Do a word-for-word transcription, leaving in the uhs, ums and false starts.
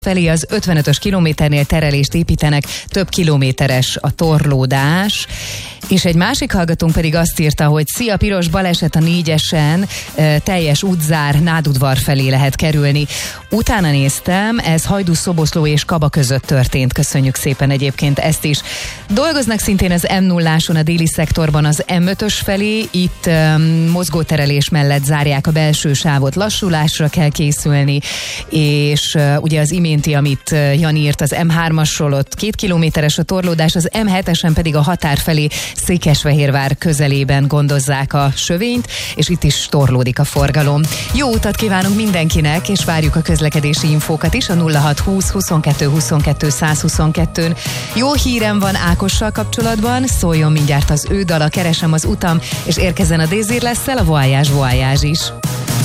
felé az ötvenötös kilométernél terelést építenek, több kilométeres a torlódás. És egy másik hallgatónk pedig azt írta, hogy szia, piros baleset a négyesen, teljes útzár, Nádudvar felé lehet kerülni. Utána néztem, ez Hajdú-Szoboszló és Kaba között történt. Köszönjük szépen egyébként ezt is. Dolgoznak szintén az em nulláson a déli szektorban az em ötös felé, itt um, mozgóterelés mellett zárják a belső sávot, lassulásra kell készülni, és uh, ugye az iménti, amit uh, Jani írt, az em hármasról ott két kilométeres a torlódás, az em hetesen pedig a határ felé Székesfehérvár közelében gondozzák a sövényt, és itt is torlódik a forgalom. Jó utat kívánunk mindenkinek, és várjuk a közlekedési infókat is a nulla hat húsz huszonkettő huszonkettő száz huszonkettőn. Jó hírem van Ákossal kapcsolatban, szóljon mindjárt az ő dala, Keresem az utam, és érkezzen a Désir Lesszel a Voyage Voyage is.